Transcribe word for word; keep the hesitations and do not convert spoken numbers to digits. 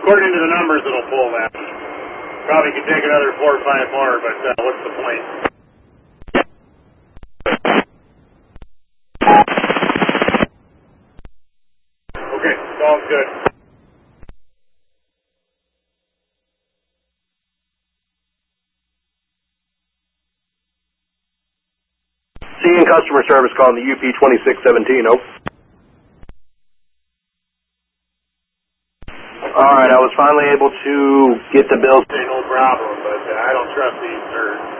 according to the numbers, it'll pull that. Probably could take another four or five more, but uh, what's the point? Okay, sounds good. Seeing customer service calling the U P twenty-six seventeen, oh. All right, I was finally able to get the bill. Say no problem, but uh, I don't trust these nerds.